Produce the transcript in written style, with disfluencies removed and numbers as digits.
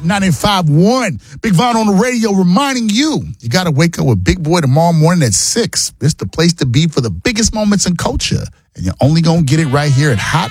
95.1. Big Von on the radio reminding you got to wake up with Big Boy tomorrow morning at 6. It's the place to be for the biggest moments in culture. And you're only going to get it right here at Hot